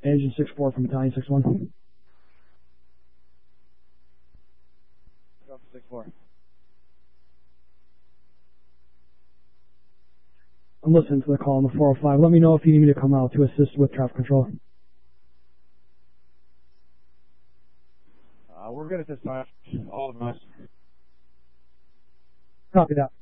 Agent 6-4 from Battalion 6-1. 6-4. I'm listening to the call on the 405. Let me know if you need me to come out to assist with traffic control. We're good at this time. All of us. Copy that.